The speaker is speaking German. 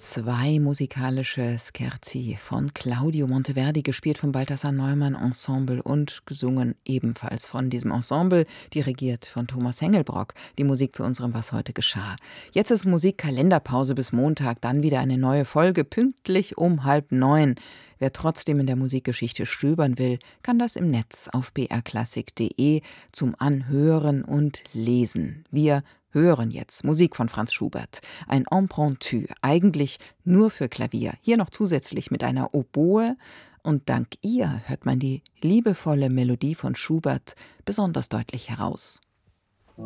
2 musikalische Scherzi von Claudio Monteverdi, gespielt vom Balthasar Neumann Ensemble und gesungen ebenfalls von diesem Ensemble, dirigiert von Thomas Hengelbrock. Die Musik zu unserem Was heute geschah. Jetzt ist Musikkalenderpause bis Montag, dann wieder eine neue Folge, pünktlich um 8:30. Wer trotzdem in der Musikgeschichte stöbern will, kann das im Netz auf brklassik.de zum Anhören und Lesen. Wir hören jetzt Musik von Franz Schubert, ein Impromptu, eigentlich nur für Klavier, hier noch zusätzlich mit einer Oboe, und dank ihr hört man die liebevolle Melodie von Schubert besonders deutlich heraus.